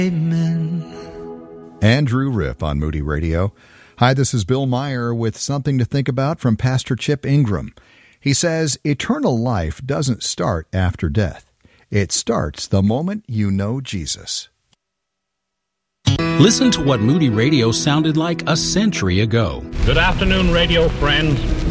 Amen. Andrew Ripp on Moody Radio. Hi, this is Bill Meyer with something to think about from Pastor Chip Ingram. He says, eternal life doesn't start after death. It starts the moment you know Jesus. Listen to what Moody Radio sounded like a century ago. Good afternoon, radio friends.